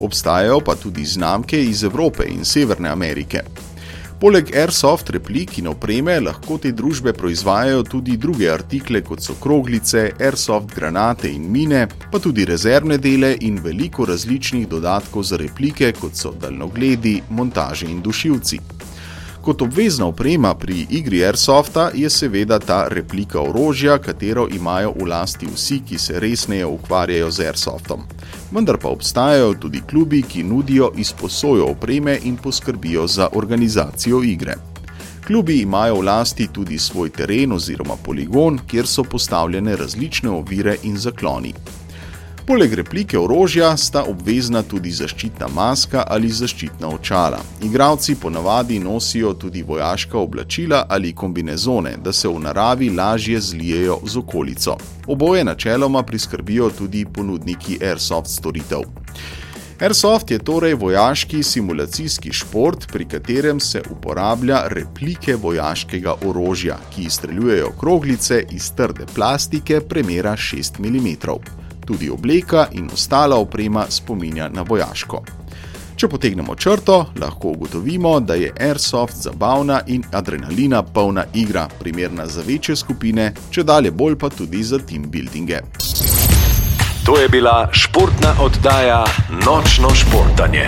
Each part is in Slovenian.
Obstajajo pa tudi znamke iz Evrope in Severne Amerike. Poleg Airsoft replik in opreme lahko te družbe proizvajajo tudi druge artikle, kot so kroglice, Airsoft granate in mine, pa tudi rezervne dele in veliko različnih dodatkov za replike, kot so daljnogledi, montaže in dušilci. Kot obvezna oprema pri igri Airsofta je seveda ta replika orožja, katero imajo v lasti vsi, ki se resneje ukvarjajo z Airsoftom. Vendar pa obstajajo tudi klubi, ki nudijo izposojo opreme in poskrbijo za organizacijo igre. Klubi imajo v lasti tudi svoj teren oziroma poligon, kjer so postavljene različne ovire in zakloni. Poleg replike orožja sta obvezna tudi zaščitna maska ali zaščitna očala. Igralci ponavadi nosijo tudi vojaška oblačila ali kombinezone, da se v naravi lažje zlijejo z okolico. Oboje načeloma priskrbijo tudi ponudniki Airsoft storitev. Airsoft je torej vojaški simulacijski šport, pri katerem se uporablja replike vojaškega orožja, ki izstreljujejo kroglice iz trde plastike premera 6 mm. Tudi obleka in ostala oprema spominja na vojaško. Če potegnemo črto, lahko ugotovimo, da je Airsoft zabavna in adrenalina polna igra, primerna za večje skupine, čedalje bolj pa tudi za team buildinge. To je bila športna oddaja Nočno športanje.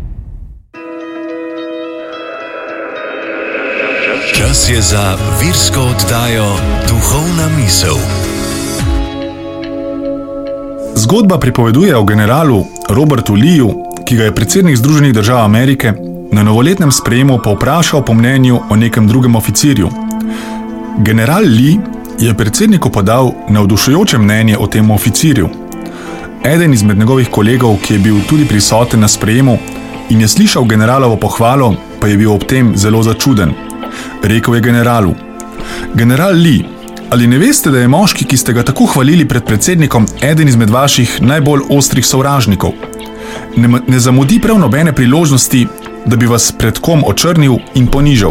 Čas je za virsko oddajo Duhovna misel. Zgodba pripoveduje o generalu Robertu Leeju, ki ga je predsednik Združenih držav Amerike na novoletnem sprejemu povprašal po mnenju o nekem drugem oficirju. General Lee je predsedniku podal navdušujoče mnenje o tem oficirju. Eden izmed njegovih kolegov, ki je bil tudi prisoten na sprejemu in je slišal generalovo pohvalo, pa je bil ob tem zelo začuden. Rekel je generalu: "General Lee, ali ne veste, da je moški, ki ste ga tako hvalili pred predsednikom, eden izmed vaših najbolj ostrih sovražnikov? Ne zamudi prav nobene priložnosti, da bi vas pred kom očrnil in ponižal."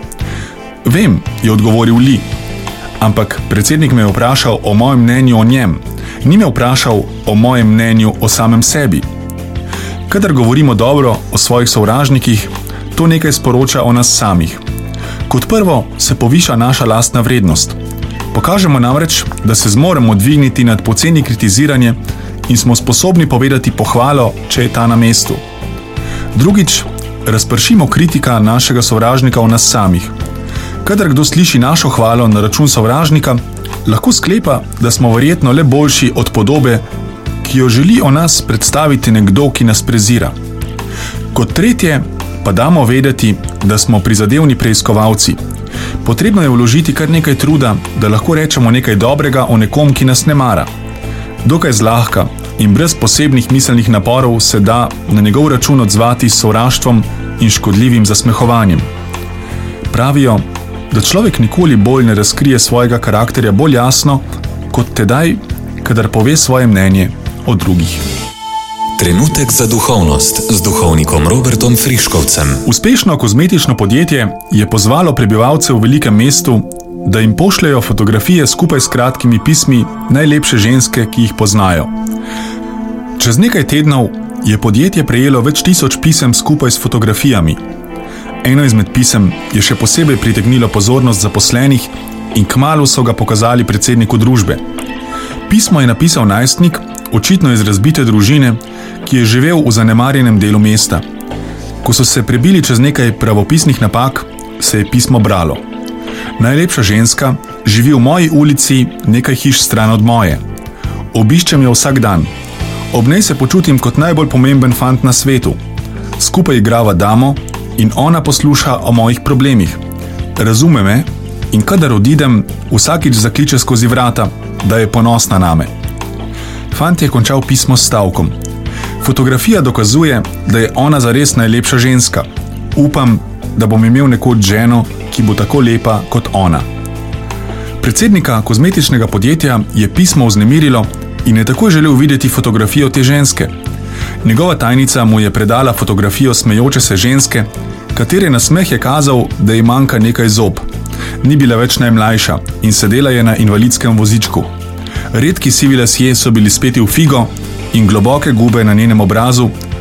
"Vem," je odgovoril Lee, "ampak predsednik me je vprašal o mojem mnenju o njem, ni me vprašal o mojem mnenju o samem sebi." Kadar govorimo dobro o svojih sovražnikih, to nekaj sporoča o nas samih. Kot prvo se poviša naša lastna vrednost. Pokažemo namreč, da se zmoremo dvigniti nad poceni kritiziranje in smo sposobni povedati pohvalo, če je ta na mestu. Drugič, razpršimo kritika našega sovražnika o nas samih. Kadar kdo sliši našo hvalo na račun sovražnika, lahko sklepa, da smo verjetno le boljši od podobe, ki jo želi o nas predstaviti nekdo, ki nas prezira. Kot tretje, pa damo vedeti, da smo prizadevni preiskovalci. Potrebno je vložiti kar nekaj truda, da lahko rečemo nekaj dobrega o nekom, ki nas ne mara. Dokaj zlahka in brez posebnih miselnih naporov se da na njegov račun odzvati s sovraštvom in škodljivim zasmehovanjem. Pravijo, da človek nikoli bolj ne razkrije svojega karakterja bolj jasno, kot tedaj, kadar pove svoje mnenje o drugih. Trenutek za duhovnost z duhovnikom Robertom Friškovcem. Uspešno kozmetično podjetje je pozvalo prebivalce v velikem mestu, da jim pošljejo fotografije skupaj s kratkimi pismi najlepše ženske, ki jih poznajo. Čez nekaj tednov je podjetje prejelo več tisoč pisem skupaj s fotografijami. Eno izmed pisem je še posebej pritegnilo pozornost zaposlenih in kmalu so ga pokazali predsedniku družbe. Pismo je napisal najstnik, očitno iz razbite družine, ki je živel v zanemarjenem delu mesta. Ko so se prebili čez nekaj pravopisnih napak, se je pismo bralo: "Najlepša ženska živi v moji ulici nekaj hiš stran od moje. Obiščem jo vsak dan. Ob njej se počutim kot najbolj pomemben fant na svetu. Skupaj igrava damo in ona posluša o mojih problemih. Razume me in kadar odidem, vsakič zakliče skozi vrata, da je ponosna name." Fant je končal pismo s stavkom: "Fotografija dokazuje, da je ona zares najlepša ženska. Upam, da bom imel nekoč ženo, ki bo tako lepa kot ona." Predsednika kozmetičnega podjetja je pismo vznemirilo in je takoj želel videti fotografijo te ženske. Njegova tajnica mu je predala fotografijo smejoče se ženske, katere nasmeh je kazal, da ji manjka nekaj zob. Ni bila več najmlajša in sedela je na invalidskem vozičku. Redki sivi lasje so bili speti v figo in globoke gube na njenem obrazu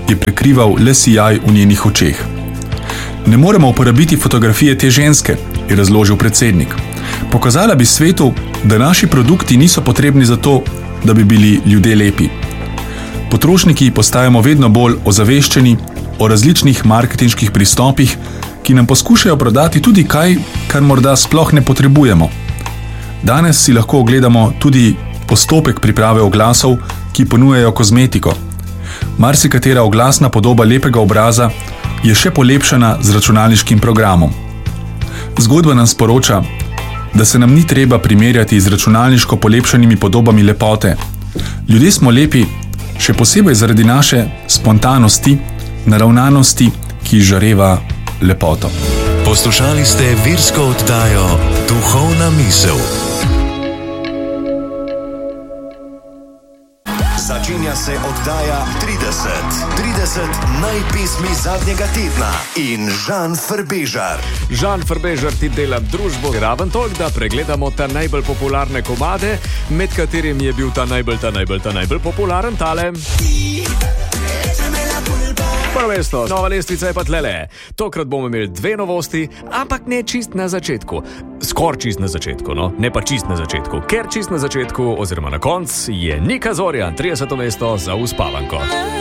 je prekrival le sijaj v njenih očeh. Ne moremo uporabiti fotografije te ženske, je razložil predsednik. Pokazala bi svetu, da naši produkti niso potrebni za to, da bi bili ljudje lepi. Potrošniki postajamo vedno bolj ozaveščeni o različnih marketinških pristopih, ki nam poskušajo prodati tudi kaj, kar morda sploh ne potrebujemo. Danes si lahko ogledamo tudi postopek priprave oglasov, ki ponujajo kozmetiko. Marsikatera oglasna podoba lepega obraza je še polepšana z računalniškim programom. Zgodba nam sporoča, da se nam ni treba primerjati z računalniško polepšanimi podobami lepote. Ljudje smo lepi, še posebej zaradi naše spontanosti, naravnanosti, ki žareva lepoto. Poslušali ste virsko oddajo Duhovna misel. Začenja se oddaja 30 najpesmi zadnjega tedna in Žan Frbežar. Žan Frbežar ti dela družbo raven toliko, da pregledamo ta najbolj popularne komade, med katerim je bil ta najbolj popularen tale. Prvo mesto, nova lestvica je pa tlele. Tokrat bomo imeli 2 novosti, ampak ne čist na začetku. Skoraj čist na začetku, no, ne pa čist na začetku. Ker čist na začetku, oziroma na koncu, je Nika Zorjan, 30. mesto za uspavanko.